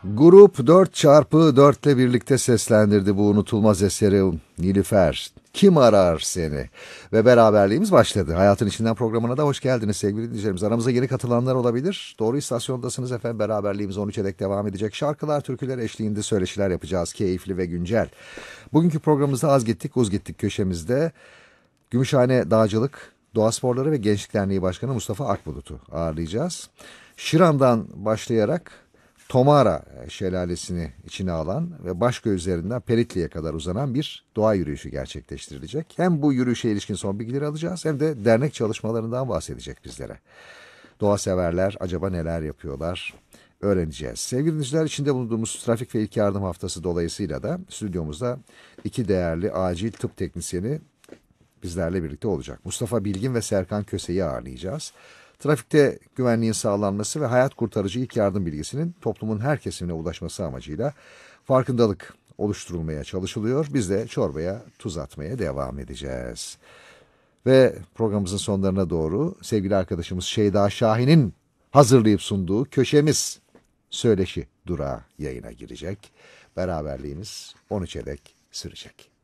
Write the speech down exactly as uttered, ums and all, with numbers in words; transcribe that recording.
Grup dört çarpı dört ile birlikte seslendirdi bu unutulmaz eseri Nilüfer. Kim arar seni? Ve beraberliğimiz başladı. Hayatın İçinden programına da hoş geldiniz sevgili dinleyicilerimiz. Aramıza yeni katılanlar olabilir. Doğru istasyondasınız efendim. Beraberliğimiz on üçe dek devam edecek. Şarkılar, türküler eşliğinde söyleşiler yapacağız. Keyifli ve güncel. Bugünkü programımızda az gittik, uz gittik köşemizde. Gümüşhane Dağcılık, Doğa Sporları ve Gençlik Derneği Başkanı Mustafa Akbulut'u ağırlayacağız. Şiran'dan başlayarak Tomara şelalesini içine alan ve Başköy üzerinden Peritli'ye kadar uzanan bir doğa yürüyüşü gerçekleştirilecek. Hem bu yürüyüşe ilişkin son bilgileri alacağız hem de dernek çalışmalarından bahsedecek bizlere. Doğa severler acaba neler yapıyorlar öğreneceğiz. Sevgili dinleyiciler, içinde bulunduğumuz trafik ve ilk yardım haftası dolayısıyla da stüdyomuzda iki değerli acil tıp teknisyeni bizlerle birlikte olacak. Mustafa Bilgin ve Serkan Köse'yi ağırlayacağız. Trafikte güvenliğin sağlanması ve hayat kurtarıcı ilk yardım bilgisinin toplumun her kesimine ulaşması amacıyla farkındalık oluşturulmaya çalışılıyor. Biz de çorbaya tuz atmaya devam edeceğiz. Ve programımızın sonlarına doğru sevgili arkadaşımız Şeyda Şahin'in hazırlayıp sunduğu köşemiz Söyleşi durağı yayına girecek. Beraberliğimiz on üçe dek sürecek.